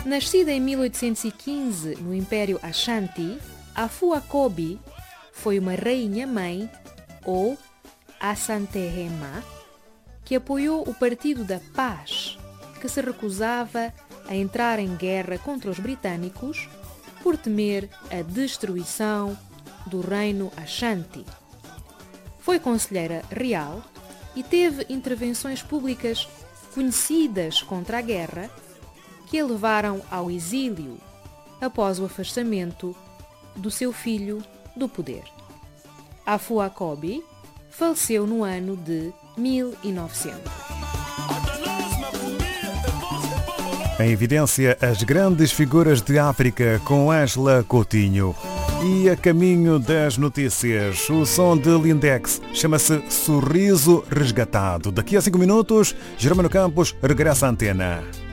Nascida em 1815 no Império Ashanti, Afua Kobe foi uma rainha-mãe, ou Asantehema, que apoiou o Partido da Paz, que se recusava a entrar em guerra contra os britânicos por temer a destruição do reino Ashanti. Foi conselheira real e teve intervenções públicas conhecidas contra a guerra que a levaram ao exílio após o afastamento do seu filho do poder. Afua Kobe faleceu no ano de 1900. Em evidência, as grandes figuras de África com Ângela Coutinho. E a caminho das notícias, o som de Lindex chama-se Sorriso Resgatado. Daqui a 5 minutos, Jerônimo Campos regressa à antena.